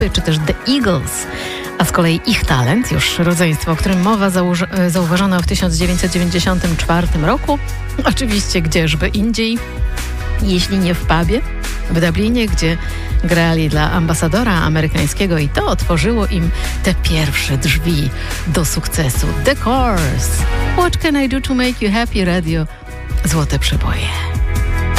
czy też The Eagles. A z kolei ich talent, już rodzeństwo, o którym mowa, zauważono w 1994 roku. Oczywiście gdzieżby indziej, jeśli nie w pubie w Dublinie, gdzie grali dla ambasadora amerykańskiego i to otworzyło im te pierwsze drzwi do sukcesu. The Course. What can I do to make you happy? Radio. Złote przeboje.